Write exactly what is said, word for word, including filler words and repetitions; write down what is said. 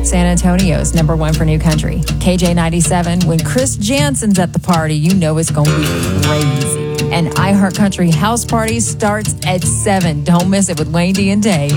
San Antonio's number one for new country. K J ninety-seven, when Chris Jansen's at the party, you know it's going to be crazy. And iHeart Country House Party starts at seven. Don't miss it with Wayne D and Dave.